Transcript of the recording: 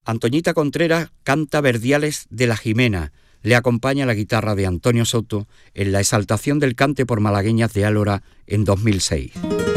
Antoñita Contreras canta Verdiales de la Jimena. Le acompaña la guitarra de Antonio Soto en la exaltación del cante por malagueñas de Álora en 2006.